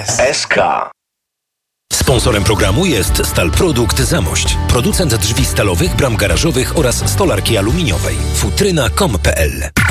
SK. Sponsorem programu jest Stalprodukt Zamość, producent drzwi stalowych, bram garażowych oraz stolarki aluminiowej. Futryna.com.pl